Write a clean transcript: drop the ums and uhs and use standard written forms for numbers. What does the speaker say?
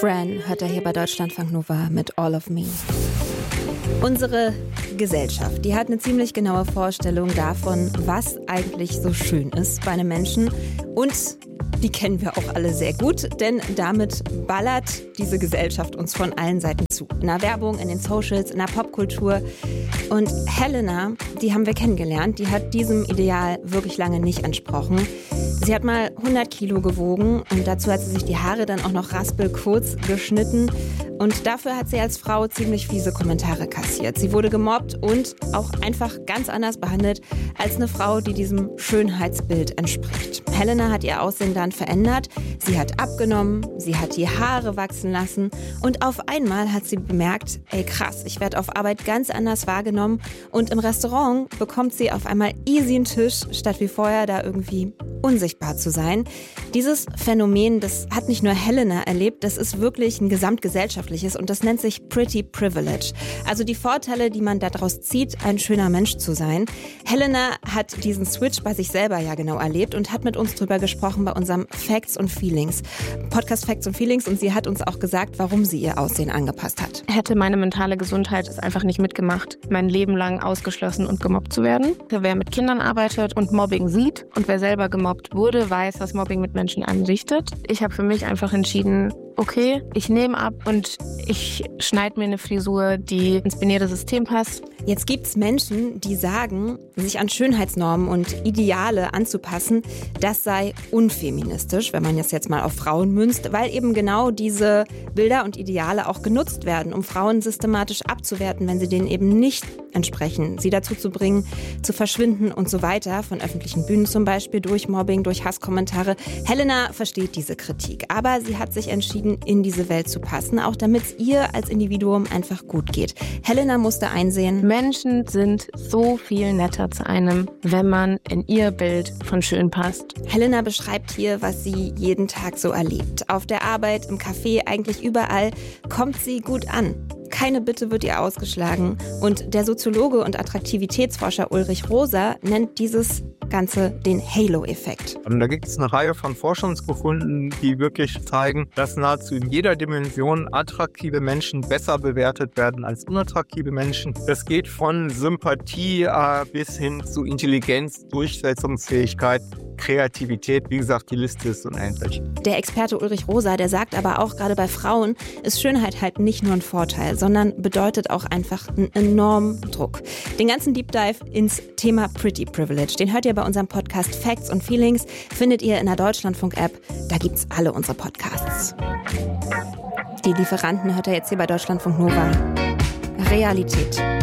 Fran hört er hier bei Deutschlandfunk Nova mit All of Me. Unsere Gesellschaft, die hat eine ziemlich genaue Vorstellung davon, was eigentlich so schön ist bei einem Menschen. Und die kennen wir auch alle sehr gut, denn damit ballert diese Gesellschaft uns von allen Seiten zu. In der Werbung, in den Socials, in der Popkultur. Und Helena, die haben wir kennengelernt, die hat diesem Ideal wirklich lange nicht entsprochen. Sie hat mal 100 Kilo gewogen und dazu hat sie sich die Haare dann auch noch raspelkurz geschnitten. Und dafür hat sie als Frau ziemlich fiese Kommentare kassiert. Sie wurde gemobbt und auch einfach ganz anders behandelt als eine Frau, die diesem Schönheitsbild entspricht. Helena hat ihr Aussehen dann verändert. Sie hat abgenommen, sie hat die Haare wachsen lassen und auf einmal hat sie bemerkt, ey krass, ich werde auf Arbeit ganz anders wahrgenommen und im Restaurant bekommt sie auf einmal easy einen Tisch, statt wie vorher da irgendwie unsichtbar zu sein. Dieses Phänomen, das hat nicht nur Helena erlebt, das ist wirklich ein gesamtgesellschaftliches und das nennt sich Pretty Privilege. Also die Vorteile, die man daraus zieht, ein schöner Mensch zu sein. Helena hat diesen Switch bei sich selber ja genau erlebt und hat mit uns drüber gesprochen bei unserem Facts und Feelings, Podcast Facts und Feelings, und sie hat uns auch gesagt, warum sie ihr Aussehen angepasst hat. Hätte meine mentale Gesundheit es einfach nicht mitgemacht, mein Leben lang ausgeschlossen und gemobbt zu werden. Wer mit Kindern arbeitet und Mobbing sieht und wer selber gemobbt wurde, weiß, was Mobbing mit Menschen anrichtet. Ich habe für mich einfach entschieden, okay, ich nehme ab und ich schneide mir eine Frisur, die ins binäre System passt. Jetzt gibt's Menschen, die sagen, sich an Schönheitsnormen und Ideale anzupassen, das sei unfeministisch, wenn man das jetzt mal auf Frauen münzt, weil eben genau diese Bilder und Ideale auch genutzt werden, um Frauen systematisch abzuwerten, wenn sie denen eben nicht entsprechen, sie dazu zu bringen, zu verschwinden und so weiter, von öffentlichen Bühnen zum Beispiel, durch Mobbing, durch Hasskommentare. Helena versteht diese Kritik, aber sie hat sich entschieden, in diese Welt zu passen, auch damit es ihr als Individuum einfach gut geht. Helena musste einsehen, Menschen sind so viel netter zu einem, wenn man in ihr Bild von schön passt. Helena beschreibt hier, was sie jeden Tag so erlebt. Auf der Arbeit, im Café, eigentlich überall kommt sie gut an. Keine Bitte wird ihr ausgeschlagen. Und der Soziologe und Attraktivitätsforscher Ulrich Rosa nennt dieses Ganze den Halo-Effekt. Da gibt es eine Reihe von Forschungsbefunden, die wirklich zeigen, dass nahezu in jeder Dimension attraktive Menschen besser bewertet werden als unattraktive Menschen. Das geht von Sympathie bis hin zu Intelligenz, Durchsetzungsfähigkeit, Kreativität. Wie gesagt, die Liste ist unendlich. Der Experte Ulrich Rosa, der sagt aber auch, gerade bei Frauen ist Schönheit halt nicht nur ein Vorteil, sondern bedeutet auch einfach einen enormen Druck. Den ganzen Deep Dive ins Thema Pretty Privilege, den hört ihr bei unserem Podcast Facts und Feelings, findet ihr in der Deutschlandfunk-App. Da gibt's alle unsere Podcasts. Die Lieferanten hört ihr jetzt hier bei Deutschlandfunk Nova. Realität.